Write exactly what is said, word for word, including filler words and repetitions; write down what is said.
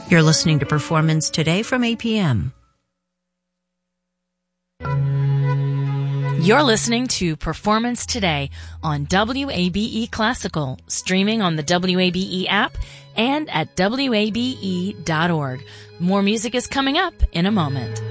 You're listening to Performance Today from A P M. You're listening to Performance Today on W A B E Classical, streaming on the W A B E app and at W A B E dot org. More music is coming up in a moment.